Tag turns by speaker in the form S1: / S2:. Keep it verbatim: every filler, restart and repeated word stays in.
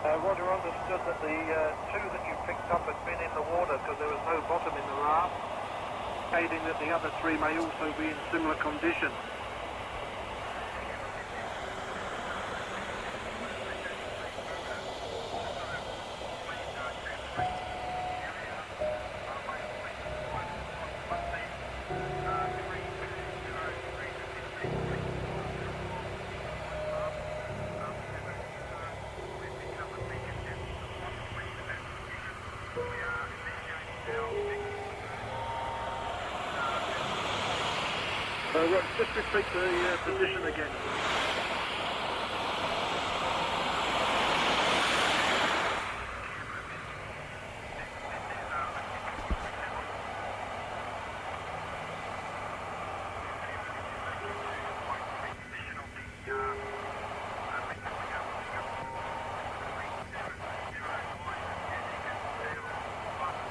S1: Uh, Roger understood that the uh, two that you picked up had been in the water because there was no bottom in the raft, indicating that the other three may also be in similar condition. Uh, Roger, just repeat the uh, position again.